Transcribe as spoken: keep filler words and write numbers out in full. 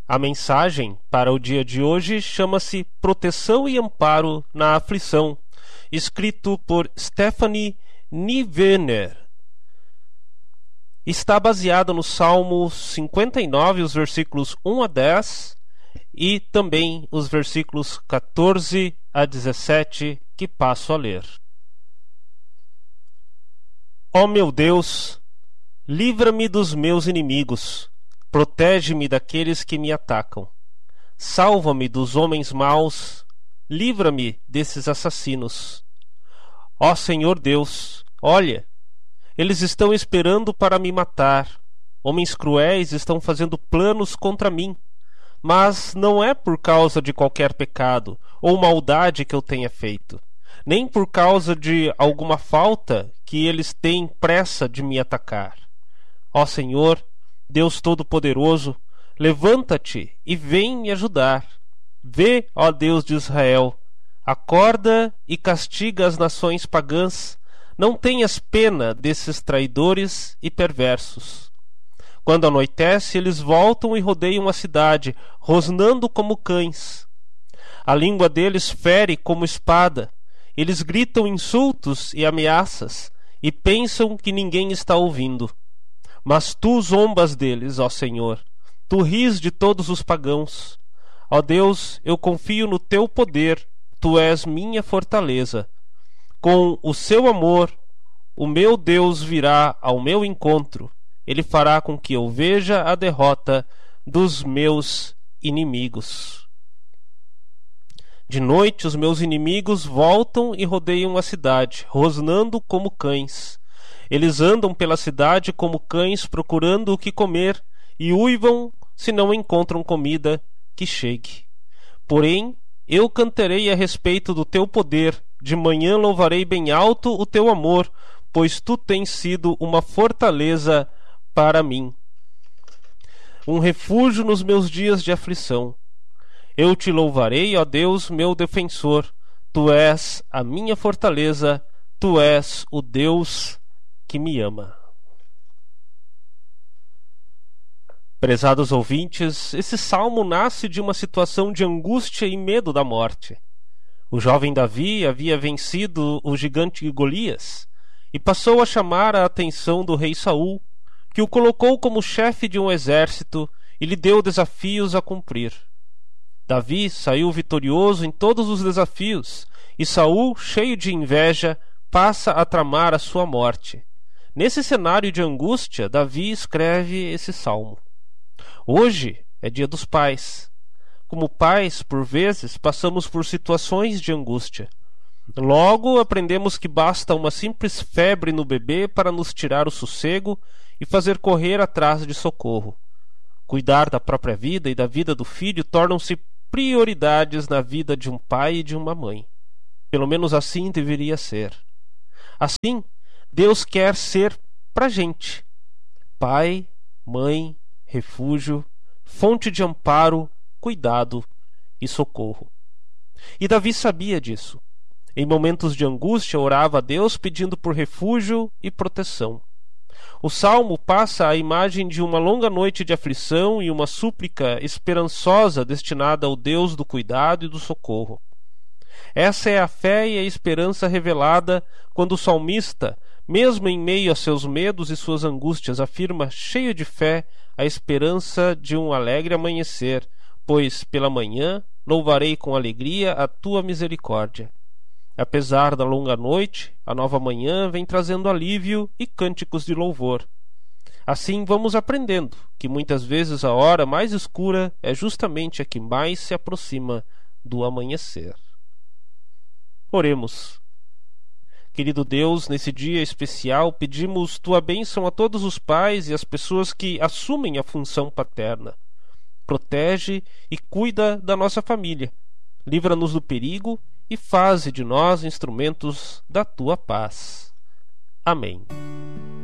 A mensagem para o dia de hoje chama-se Proteção e Amparo na Aflição, escrito por Stephanie Nivener. Está baseado no Salmo cinquenta e nove, os versículos um a dez, e também os versículos quatorze a dezessete, que passo a ler. Ó meu Deus, livra-me dos meus inimigos, protege-me daqueles que me atacam. Salva-me dos homens maus, livra-me desses assassinos. Ó Senhor Deus, olha, eles estão esperando para me matar. Homens cruéis estão fazendo planos contra mim. Mas não é por causa de qualquer pecado ou maldade que eu tenha feito, nem por causa de alguma falta que eles têm pressa de me atacar. Ó Senhor, Deus Todo-Poderoso, levanta-te e vem me ajudar. Vê, ó Deus de Israel, acorda e castiga as nações pagãs. Não tenhas pena desses traidores e perversos. Quando anoitece, eles voltam e rodeiam a cidade, rosnando como cães. A língua deles fere como espada. Eles gritam insultos e ameaças e pensam que ninguém está ouvindo. Mas tu zombas deles, ó Senhor. Tu ris de todos os pagãos. Ó Deus, eu confio no teu poder. Tu és minha fortaleza. Com o seu amor, o meu Deus virá ao meu encontro. Ele fará com que eu veja a derrota dos meus inimigos. De noite os meus inimigos voltam e rodeiam a cidade, rosnando como cães. Eles andam pela cidade como cães procurando o que comer e uivam se não encontram comida que chegue. Porém, eu cantarei a respeito do teu poder, de manhã louvarei bem alto o teu amor, pois tu tens sido uma fortaleza para mim, um refúgio nos meus dias de aflição. Eu te louvarei, ó Deus, meu defensor. Tu és a minha fortaleza, tu és o Deus que me ama. Prezados ouvintes, esse salmo nasce de uma situação de angústia e medo da morte. O jovem Davi havia vencido o gigante Golias e passou a chamar a atenção do rei Saul, que o colocou como chefe de um exército e lhe deu desafios a cumprir. Davi saiu vitorioso em todos os desafios, e Saul, cheio de inveja, passa a tramar a sua morte. Nesse cenário de angústia, Davi escreve esse salmo. Hoje é dia dos pais. Como pais, por vezes, passamos por situações de angústia. Logo, aprendemos que basta uma simples febre no bebê para nos tirar o sossego e fazer correr atrás de socorro. Cuidar da própria vida e da vida do filho tornam-se prioridades na vida de um pai e de uma mãe. Pelo menos assim deveria ser. Assim, Deus quer ser pra gente: pai, mãe, refúgio, fonte de amparo, cuidado e socorro. E Davi sabia disso. Em momentos de angústia, orava a Deus pedindo por refúgio e proteção. O salmo passa a imagem de uma longa noite de aflição e uma súplica esperançosa destinada ao Deus do cuidado e do socorro. Essa é a fé e a esperança revelada quando o salmista, mesmo em meio a seus medos e suas angústias, afirma, cheio de fé, a esperança de um alegre amanhecer, pois pela manhã louvarei com alegria a tua misericórdia. Apesar da longa noite, a nova manhã vem trazendo alívio e cânticos de louvor. Assim vamos aprendendo que muitas vezes a hora mais escura é justamente a que mais se aproxima do amanhecer. Oremos. Querido Deus, nesse dia especial pedimos tua bênção a todos os pais e as pessoas que assumem a função paterna. Protege e cuida da nossa família. Livra-nos do perigo e faze de nós instrumentos da tua paz. Amém.